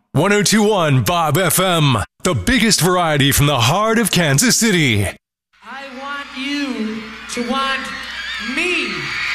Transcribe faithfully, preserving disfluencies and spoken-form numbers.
ten twenty-one Bob F M, the biggest variety from the heart of Kansas City. I want you to want me.